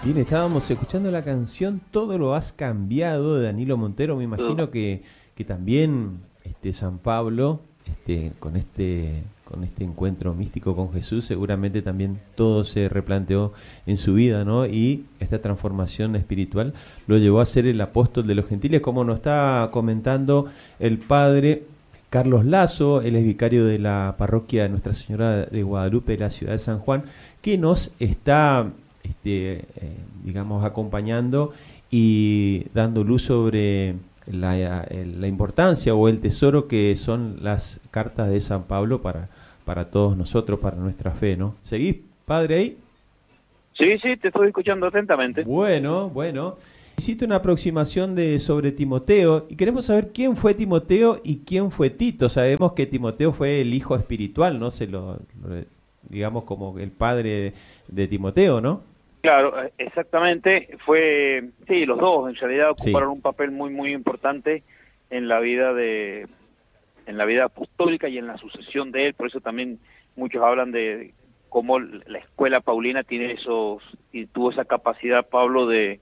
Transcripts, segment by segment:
Bien, estábamos escuchando la canción Todo lo has cambiado de Danilo Montero. Me Todo. imagino que también San Pablo, con este encuentro místico con Jesús, seguramente también todo se replanteó en su vida, ¿no? Y esta transformación espiritual lo llevó a ser el apóstol de los gentiles, como nos está comentando el padre Carlos Lazo. Él es vicario de la parroquia de Nuestra Señora de Guadalupe de la ciudad de San Juan, que nos está digamos, acompañando y dando luz sobre la importancia o el tesoro que son las cartas de San Pablo para todos nosotros, para nuestra fe, ¿no? ¿Seguís, padre, ahí? Sí, sí, te estoy escuchando atentamente. Bueno, bueno. Hiciste una aproximación sobre Timoteo y queremos saber quién fue Timoteo y quién fue Tito. Sabemos que Timoteo fue el hijo espiritual, ¿no? Digamos como el padre de Timoteo, ¿no? Claro, exactamente. Sí, los dos en realidad Sí. ocuparon un papel muy, muy importante en la vida en la vida apostólica y en la sucesión de él. Por eso también muchos hablan de cómo la escuela paulina y tuvo esa capacidad Pablo de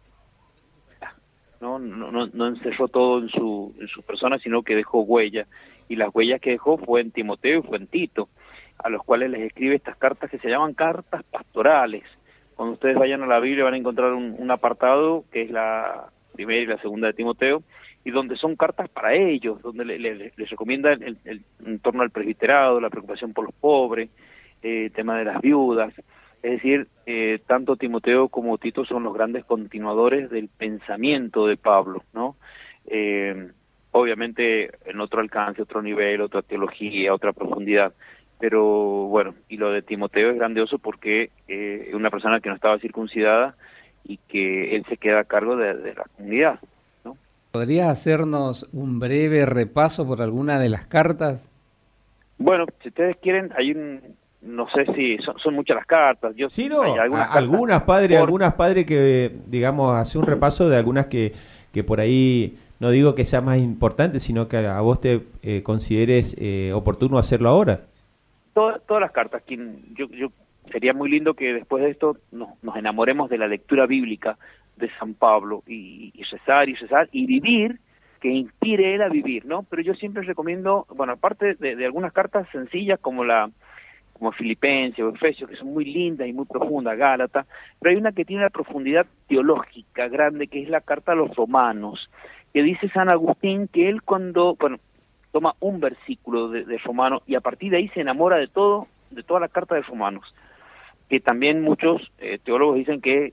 no encerró todo en su persona, sino que dejó huella. Y las huellas que dejó fue en Timoteo y fue en Tito, a los cuales les escribe estas cartas que se llaman cartas pastorales. Cuando ustedes vayan a la Biblia van a encontrar un apartado que es la primera y la segunda de Timoteo, y donde son cartas para ellos, donde les recomienda en torno al presbiterado, la preocupación por los pobres, tema de las viudas. Es decir, tanto Timoteo como Tito son los grandes continuadores del pensamiento de Pablo, ¿no? Obviamente en otro alcance, otro nivel, otra teología, otra profundidad. Pero bueno, y lo de Timoteo es grandioso porque es una persona que no estaba circuncidada y que él se queda a cargo de la comunidad, ¿no? ¿Podrías hacernos un breve repaso por alguna de las cartas? Bueno, si ustedes quieren, no sé si son muchas las cartas, Sí, hay no, algunas cartas por algunas padres que, digamos, hace un repaso de algunas que por ahí, no digo que sea más importante, sino que a vos te consideres oportuno hacerlo ahora. todas las cartas. Sería muy lindo que después de esto nos enamoremos de la lectura bíblica de San Pablo y rezar y vivir, que inspire él a vivir, ¿no? Pero yo siempre recomiendo, bueno, aparte de algunas cartas sencillas como Filipenses o Efesios, que son muy lindas y muy profundas, Gálatas, pero hay una que tiene una profundidad teológica grande, que es la carta a los Romanos, que dice San Agustín que él toma un versículo de Romanos y a partir de ahí se enamora de toda la carta de Romanos, que también muchos teólogos dicen que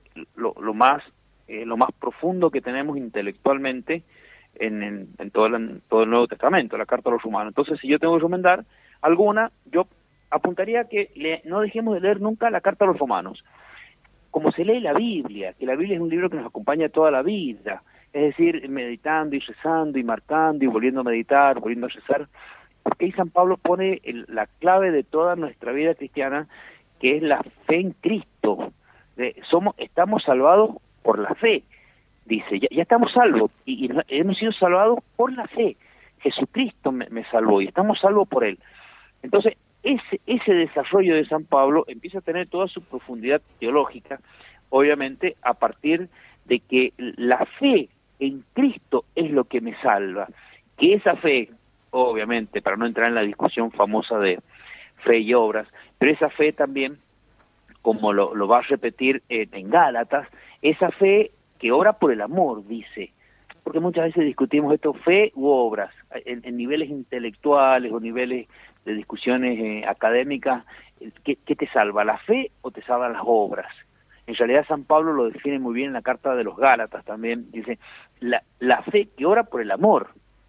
lo más profundo que tenemos intelectualmente en todo el Nuevo Testamento, la carta a los Romanos. Entonces, si yo tengo que recomendar alguna, yo apuntaría que no dejemos de leer nunca la carta a los Romanos, como se lee la Biblia, que la Biblia es un libro que nos acompaña toda la vida, es decir, meditando y rezando y marcando y volviendo a meditar, volviendo a rezar, porque ahí San Pablo pone la clave de toda nuestra vida cristiana, que es la fe en Cristo. Estamos salvados por la fe, dice, ya estamos salvos y hemos sido salvados por la fe. Jesucristo me salvó y estamos salvos por Él. Entonces, ese desarrollo de San Pablo empieza a tener toda su profundidad teológica, obviamente a partir de que la fe en Cristo es lo que me salva, que esa fe, obviamente, para no entrar en la discusión famosa de fe y obras, pero esa fe también, como lo va a repetir en Gálatas, esa fe que obra por el amor, dice, porque muchas veces discutimos esto, fe u obras, en niveles intelectuales o niveles de discusiones académicas. ¿Qué te salva, la fe o te salvan las obras? En realidad San Pablo lo define muy bien en la carta de los Gálatas también, dice, la fe que obra por el amor,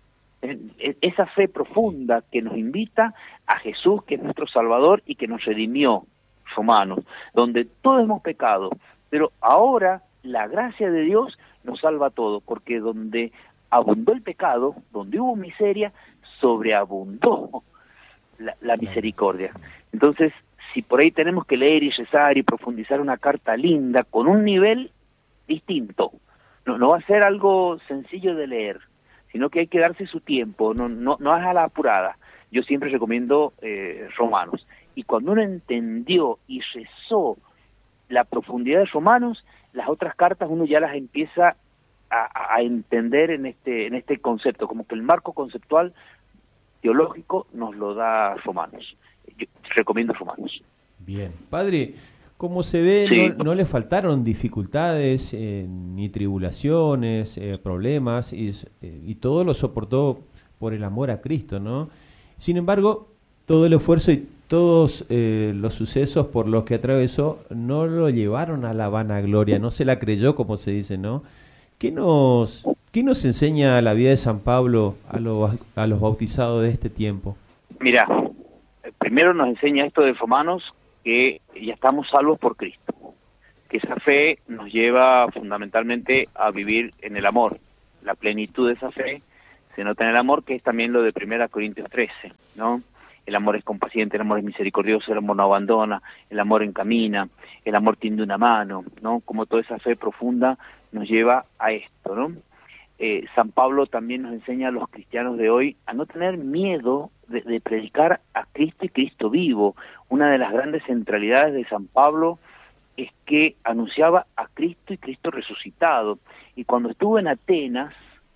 esa fe profunda que nos invita a Jesús, que es nuestro Salvador y que nos redimió, Romanos, donde todos hemos pecado, pero ahora la gracia de Dios nos salva a todos, porque donde abundó el pecado, donde hubo miseria, sobreabundó la misericordia. Entonces, si por ahí tenemos que leer y rezar y profundizar una carta linda, con un nivel distinto, no va a ser algo sencillo de leer, sino que hay que darse su tiempo, no es a la apurada. Yo siempre recomiendo Romanos. Y cuando uno entendió y rezó la profundidad de Romanos, las otras cartas uno ya las empieza a entender en este concepto, como que el marco conceptual teológico nos lo da Romanos. Yo recomiendo Romanos. Bien. Padre, como se ve, Sí. no le faltaron dificultades, ni tribulaciones, problemas, y todo lo soportó por el amor a Cristo, ¿no? Sin embargo, todo el esfuerzo y todos los sucesos por los que atravesó no lo llevaron a la vanagloria, no se la creyó, como se dice, ¿no? ¿Qué nos enseña la vida de San Pablo a los bautizados de este tiempo? Mira, primero nos enseña esto de Romanos, que ya estamos salvos por Cristo, que esa fe nos lleva fundamentalmente a vivir en el amor. La plenitud de esa fe se nota en el amor, que es también lo de 1 Corintios 13, ¿no? El amor es compaciente, el amor es misericordioso, el amor no abandona, el amor encamina, el amor tiende una mano, ¿no? Como toda esa fe profunda nos lleva a esto, ¿no? San Pablo también nos enseña a los cristianos de hoy a no tener miedo de predicar a Cristo y Cristo vivo. Una de las grandes centralidades de San Pablo es que anunciaba a Cristo y Cristo resucitado. Y cuando estuvo en Atenas,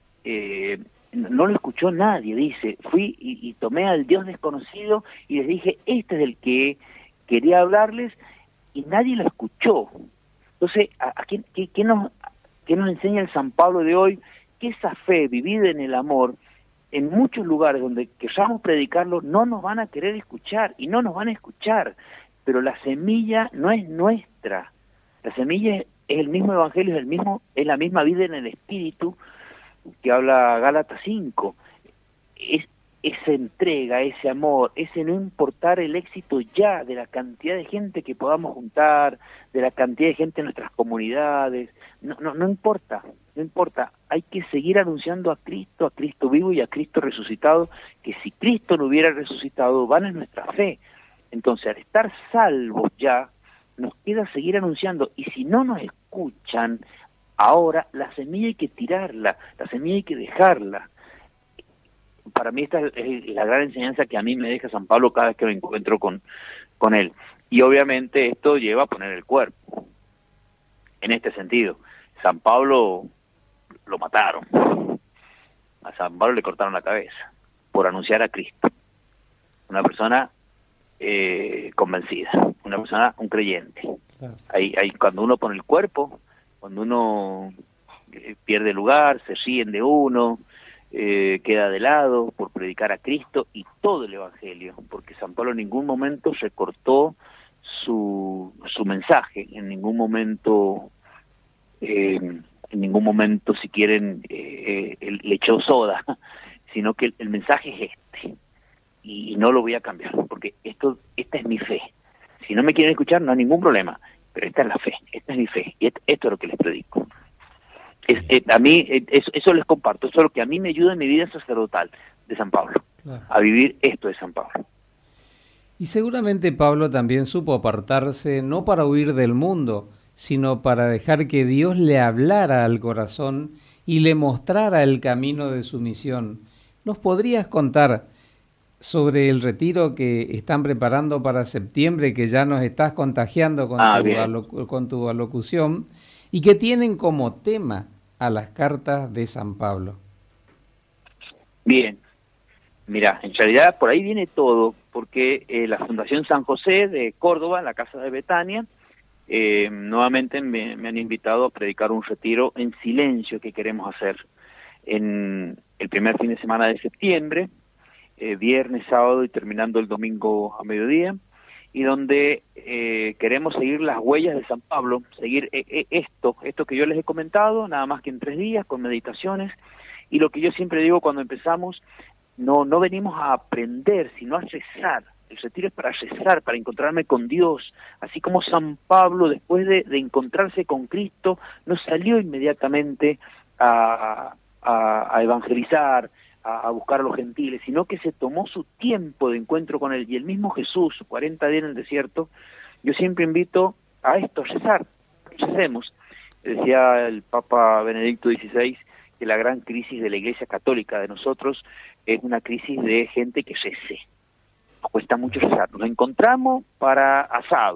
no lo escuchó nadie, dice, fui y tomé al Dios desconocido y les dije, este es el que quería hablarles, y nadie lo escuchó. Entonces, ¿qué nos enseña el San Pablo de hoy? Que esa fe vivida en el amor, en muchos lugares donde queramos predicarlo, no nos van a querer escuchar, y no nos van a escuchar, pero la semilla no es nuestra, la semilla es el mismo evangelio, es la misma vida en el Espíritu, que habla Gálatas 5, es esa entrega, ese amor, ese no importar el éxito ya de la cantidad de gente que podamos juntar, de la cantidad de gente en nuestras comunidades, no importa, hay que seguir anunciando a Cristo vivo y a Cristo resucitado, que si Cristo no hubiera resucitado, van en nuestra fe. Entonces, al estar salvos ya, nos queda seguir anunciando, y si no nos escuchan, ahora la semilla hay que tirarla, la semilla hay que dejarla. Para mí esta es la gran enseñanza que a mí me deja San Pablo cada vez que me encuentro con él. Y obviamente esto lleva a poner el cuerpo. En este sentido, San Pablo lo mataron. A San Pablo le cortaron la cabeza por anunciar a Cristo. Una persona convencida, una persona, un creyente. Claro. Ahí cuando uno pone el cuerpo, cuando uno pierde lugar, se ríen de uno, queda de lado por predicar a Cristo y todo el Evangelio, porque San Pablo en ningún momento recortó su mensaje, en ningún momento, si quieren, le echó soda, sino que el mensaje es este, y no lo voy a cambiar, porque esta es mi fe. Si no me quieren escuchar, no hay ningún problema, pero esta es la fe, esta es mi fe, y esto es lo que les predico. A mí, eso les comparto, eso es lo que a mí me ayuda en mi vida sacerdotal de San Pablo, claro, a vivir esto de San Pablo. Y seguramente Pablo también supo apartarse, no para huir del mundo, sino para dejar que Dios le hablara al corazón y le mostrara el camino de su misión. ¿Nos podrías contar sobre el retiro que están preparando para septiembre, que ya nos estás contagiando con tu alocución, y que tienen como tema a las cartas de San Pablo? Bien, mira, en realidad por ahí viene todo, porque la Fundación San José de Córdoba, en la Casa de Betania, nuevamente me han invitado a predicar un retiro en silencio que queremos hacer en el primer fin de semana de septiembre, viernes, sábado y terminando el domingo a mediodía, y donde queremos seguir las huellas de San Pablo, seguir esto que yo les he comentado, nada más que en 3 días, con meditaciones, y lo que yo siempre digo cuando empezamos, no venimos a aprender, sino a rezar. El retiro es para rezar, para encontrarme con Dios, así como San Pablo, después de encontrarse con Cristo, no salió inmediatamente a evangelizar, a buscar a los gentiles, sino que se tomó su tiempo de encuentro con él, y el mismo Jesús, 40 días en el desierto. Yo siempre invito a esto, a rezar, recemos. Decía el Papa Benedicto XVI que la gran crisis de la Iglesia Católica de nosotros es una crisis de gente que rece. Nos cuesta mucho rezar, nos encontramos para asado,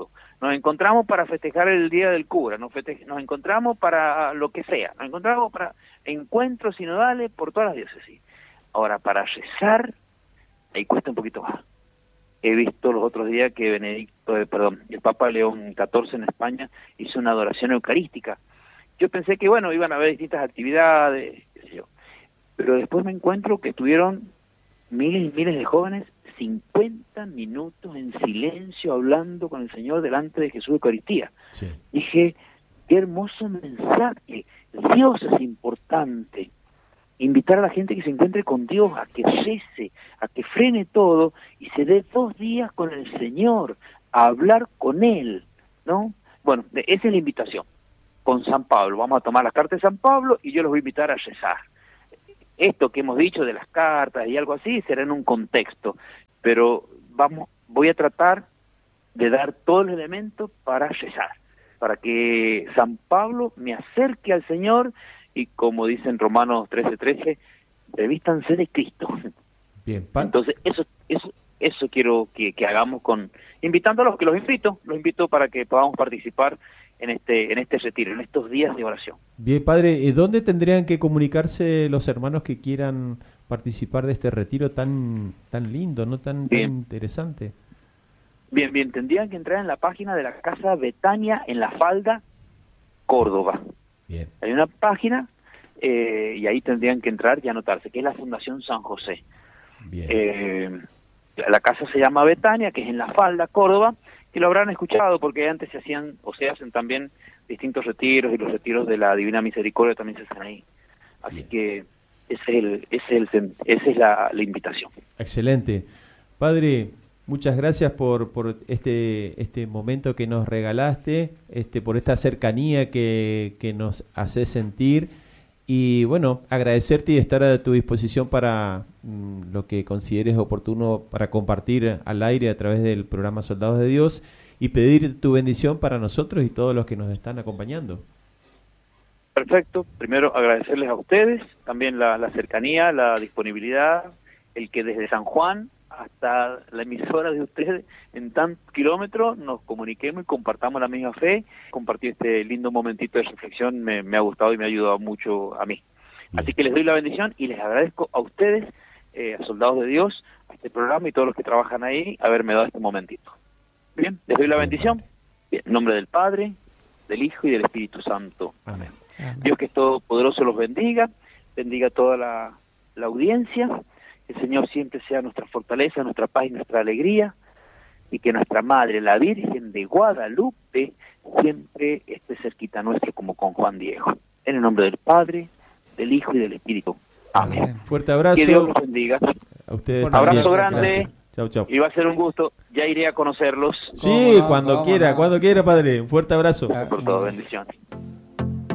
nos encontramos para festejar el Día del Cura, nos encontramos para lo que sea, nos encontramos para encuentros sinodales por todas las diócesis. Ahora, para rezar, ahí cuesta un poquito más. He visto los otros días que el Papa León XIV en España hizo una adoración eucarística. Yo pensé que, bueno, iban a haber distintas actividades, qué sé yo. Pero después me encuentro que estuvieron miles y miles de jóvenes 50 minutos en silencio hablando con el Señor delante de Jesús de Eucaristía. Sí. Dije, qué hermoso mensaje. Dios es importante. Invitar a la gente que se encuentre con Dios a que cese, a que frene todo y se dé 2 días con el Señor, a hablar con Él, ¿no? Bueno, esa es la invitación. Con San Pablo, vamos a tomar las cartas de San Pablo y yo los voy a invitar a rezar. Esto que hemos dicho de las cartas y algo así será en un contexto, pero voy a tratar de dar todos los elementos para rezar, para que San Pablo me acerque al Señor y, como dice en Romanos 13:13, revístanse de Cristo. Bien, entonces eso quiero que hagamos invitando a los que los invito para que podamos participar en este retiro, en estos días de oración. Bien, padre, ¿dónde tendrían que comunicarse los hermanos que quieran participar de este retiro tan lindo, no tan interesante? Bien, tendrían que entrar en la página de la Casa Betania en La Falda, Córdoba. Bien. Hay una página y ahí tendrían que entrar y anotarse, que es la Fundación San José. Bien. La casa se llama Betania, que es en La Falda, Córdoba, que lo habrán escuchado porque antes se hacen también distintos retiros, y los retiros de la Divina Misericordia también se hacen ahí. Así Bien. que esa es la invitación. Excelente. Padre, muchas gracias por este momento que nos regalaste, por esta cercanía que nos hace sentir, y bueno, agradecerte y estar a tu disposición para lo que consideres oportuno para compartir al aire a través del programa Soldados de Dios, y pedir tu bendición para nosotros y todos los que nos están acompañando. Perfecto. Primero agradecerles a ustedes, también la cercanía, la disponibilidad, el que desde San Juan hasta la emisora de ustedes en tantos kilómetros nos comuniquemos y compartamos la misma fe. Compartir este lindo momentito de reflexión me ha gustado y me ha ayudado mucho a mí. Bien. Así que les doy la bendición y les agradezco a ustedes, a Soldados de Dios, a este programa y todos los que trabajan ahí, haberme dado este momentito. Bien, les doy la bendición. Bien, en nombre del Padre, del Hijo y del Espíritu Santo. Amén. Dios, que es todopoderoso, los bendiga a toda la audiencia. Que el Señor siempre sea nuestra fortaleza, nuestra paz y nuestra alegría, y que nuestra Madre, la Virgen de Guadalupe, siempre esté cerquita nuestro, como con Juan Diego. En el nombre del Padre, del Hijo y del Espíritu. Amén. Fuerte abrazo. Que Dios los bendiga. A ustedes Un abrazo también. grande. Gracias. Chau, chau. Y va a ser un gusto. Ya iré a conocerlos. Sí, cuando quiera, padre. Un fuerte abrazo. Por todo, bendiciones.